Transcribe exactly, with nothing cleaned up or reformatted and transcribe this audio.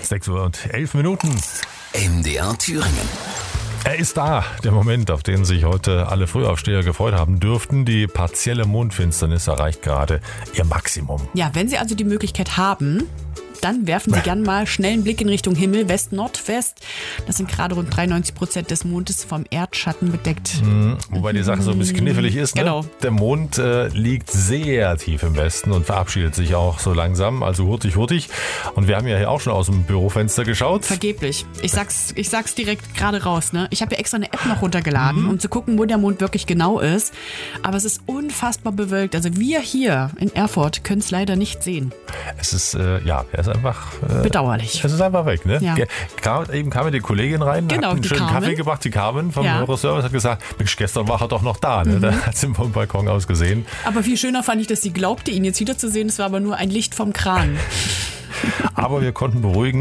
sechs Uhr und elf Minuten. M D R Thüringen. Er ist da, der Moment, auf den sich heute alle Frühaufsteher gefreut haben dürften. Die partielle Mondfinsternis erreicht gerade ihr Maximum. Ja, wenn Sie also die Möglichkeit haben, dann werfen Sie gern mal schnell einen Blick in Richtung Himmel, West, Nordwest. Das sind gerade rund dreiundneunzig Prozent des Mondes vom Erdschatten bedeckt. Mhm, wobei die Sache so ein bisschen knifflig ist. Ne? Genau. Der Mond äh, liegt sehr tief im Westen und verabschiedet sich auch so langsam, also hurtig, hurtig. Und wir haben ja hier auch schon aus dem Bürofenster geschaut. Vergeblich. Ich sag's, ich sag's direkt gerade raus. Ne? Ich habe ja extra eine App noch runtergeladen, mhm. um zu gucken, wo der Mond wirklich genau ist. Aber es ist unfassbar bewölkt. Also wir hier in Erfurt können es leider nicht sehen. Es ist, äh, ja, er ist einfach... Äh, bedauerlich. Es ist einfach weg, ne? Ja. Kam, eben kam die Kollegin rein, genau, hat einen schönen Carmen. Kaffee gebracht, die Carmen vom ja. Hörerservice, hat gesagt, Mensch, gestern war er doch noch da, ne? Mhm. Da hat sie vom Balkon aus gesehen. Aber viel schöner fand ich, dass sie glaubte, ihn jetzt wiederzusehen. Es war aber nur ein Licht vom Kran. Aber wir konnten beruhigen,